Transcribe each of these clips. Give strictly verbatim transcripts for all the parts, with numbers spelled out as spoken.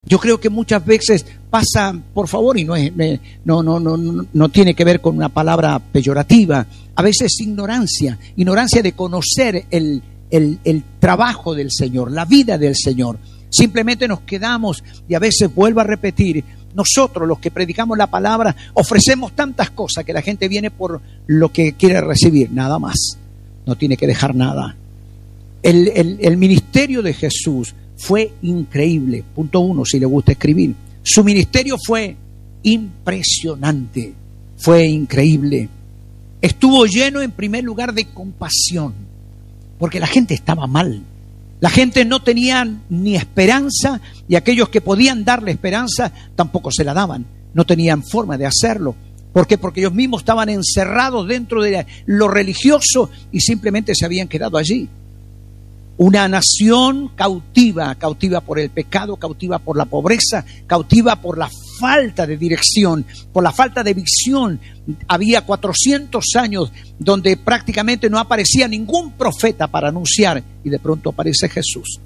Yo creo que muchas veces pasa, por favor, y no, es, no, no, no, no, no tiene que ver con una palabra peyorativa, a veces ignorancia, ignorancia de conocer el, el, el trabajo del Señor, la vida del Señor. Simplemente nos quedamos, y a veces vuelvo a repetir, nosotros los que predicamos la palabra ofrecemos tantas cosas que la gente viene por lo que quiere recibir, nada más, no tiene que dejar nada. El, el, el ministerio de Jesús fue increíble. Punto uno, si le gusta escribir. Su ministerio fue impresionante, fue increíble. Estuvo lleno en primer lugar de compasión, porque la gente estaba mal. La gente no tenía ni esperanza, y aquellos que podían darle esperanza tampoco se la daban. No tenían forma de hacerlo. ¿Por qué? Porque ellos mismos estaban encerrados dentro de lo religioso y simplemente se habían quedado allí. Una nación cautiva, cautiva por el pecado, cautiva por la pobreza, cautiva por la falta de dirección, por la falta de visión. Había cuatrocientos años donde prácticamente no aparecía ningún profeta para anunciar, y de pronto aparece Jesús.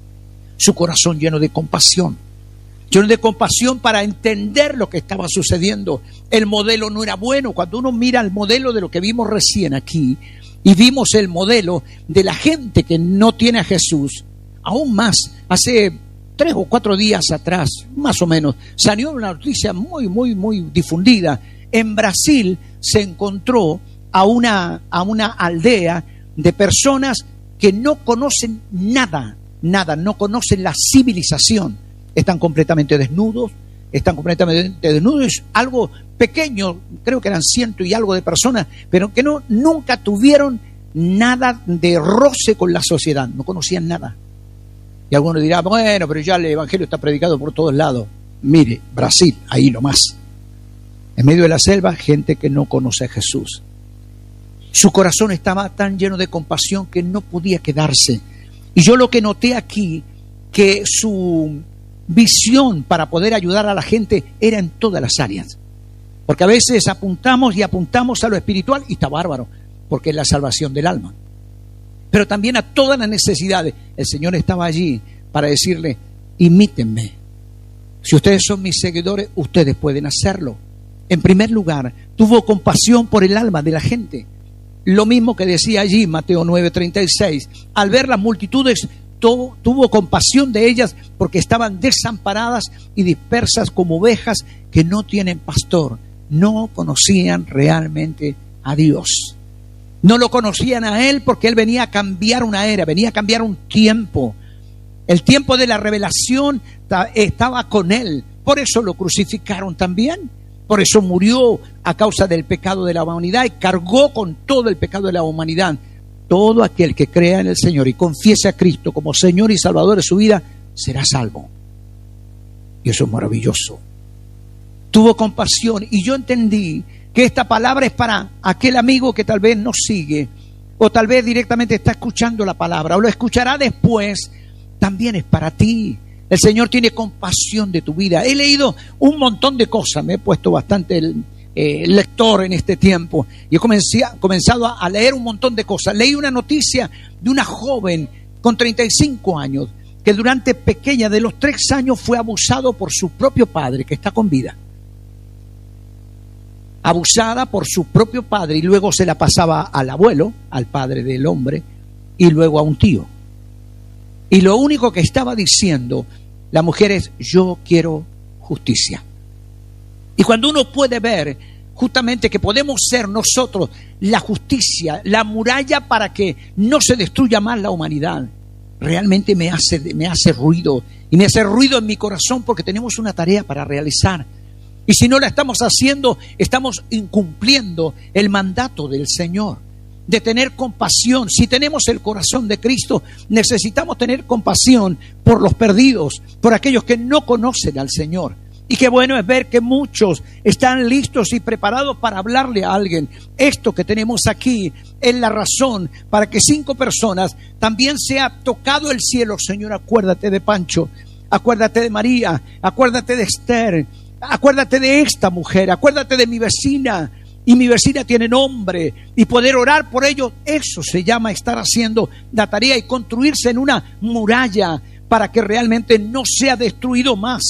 Su corazón lleno de compasión, lleno de compasión para entender lo que estaba sucediendo. El modelo no era bueno. Cuando uno mira el modelo de lo que vimos recién aquí, y vimos el modelo de la gente que no tiene a Jesús, aún más, hace tres o cuatro días atrás, más o menos, salió una noticia muy, muy, muy difundida. En Brasil se encontró a una, a una aldea de personas que no conocen nada, nada, no conocen la civilización. Están completamente desnudos, están completamente desnudos, es algo pequeño, creo que eran ciento y algo de personas, pero que no, nunca tuvieron nada de roce con la sociedad, no conocían nada. Y algunos dirán, bueno, pero ya el evangelio está predicado por todos lados. Mire, Brasil, ahí lo más. En medio de la selva, gente que no conoce a Jesús. Su corazón estaba tan lleno de compasión que no podía quedarse. Y yo lo que noté aquí, que su visión para poder ayudar a la gente era en todas las áreas. Porque a veces apuntamos y apuntamos a lo espiritual y está bárbaro, porque es la salvación del alma. Pero también a todas las necesidades. El Señor estaba allí para decirle, imítenme. Si ustedes son mis seguidores, ustedes pueden hacerlo. En primer lugar, tuvo compasión por el alma de la gente. Lo mismo que decía allí Mateo nueve treinta y seis. Al ver las multitudes, Tuvo, tuvo compasión de ellas porque estaban desamparadas y dispersas como ovejas que no tienen pastor. No conocían realmente a Dios. No lo conocían a Él porque Él venía a cambiar una era, venía a cambiar un tiempo. El tiempo de la revelación estaba con Él. Por eso lo crucificaron también. Por eso murió a causa del pecado de la humanidad y cargó con todo el pecado de la humanidad. Todo aquel que crea en el Señor y confiese a Cristo como Señor y Salvador de su vida, será salvo. Y eso es maravilloso. Tuvo compasión, y yo entendí que esta palabra es para aquel amigo que tal vez no sigue, o tal vez directamente está escuchando la palabra, o lo escuchará después. También es para ti. El Señor tiene compasión de tu vida. He leído un montón de cosas, me he puesto bastante el... Eh, lector en este tiempo y he comencé, comenzado a, a leer un montón de cosas. Leí una noticia de una joven con treinta y cinco años que durante pequeña, de los tres años, fue abusado por su propio padre, que está con vida. Abusada por su propio padre, y luego se la pasaba al abuelo, al padre del hombre, y luego a un tío. Y lo único que estaba diciendo la mujer es: yo quiero justicia. Y cuando uno puede ver justamente que podemos ser nosotros la justicia, la muralla para que no se destruya más la humanidad, realmente me hace, me hace ruido. Y me hace ruido en mi corazón porque tenemos una tarea para realizar. Y si no la estamos haciendo, estamos incumpliendo el mandato del Señor de tener compasión. Si tenemos el corazón de Cristo, necesitamos tener compasión por los perdidos, por aquellos que no conocen al Señor. Y qué bueno es ver que muchos están listos y preparados para hablarle a alguien. Esto que tenemos aquí es la razón para que cinco personas también sea tocado el cielo. Señor, acuérdate de Pancho, acuérdate de María, acuérdate de Esther, acuérdate de esta mujer, acuérdate de mi vecina. Y mi vecina tiene nombre, y poder orar por ellos, eso se llama estar haciendo la tarea y construirse en una muralla para que realmente no sea destruido más